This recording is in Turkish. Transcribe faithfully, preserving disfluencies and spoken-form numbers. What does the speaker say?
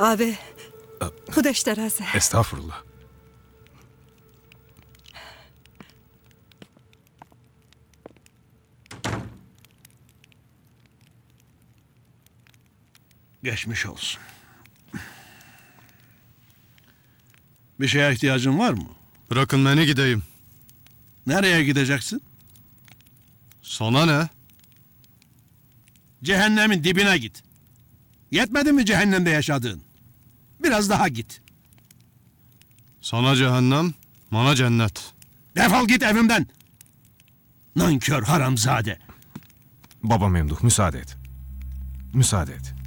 Abi, Hudeş terazi. Estağfurullah. Geçmiş olsun. Bir şeye ihtiyacın var mı? Bırakın beni gideyim. Nereye gideceksin? Sana ne? Cehennemin dibine git. Yetmedi mi cehennemde yaşadığın? Biraz daha git. Sana cehennem, bana cennet. Defol git evimden. Nankör haramzade. Baba Memduh müsaade et. Müsaade et.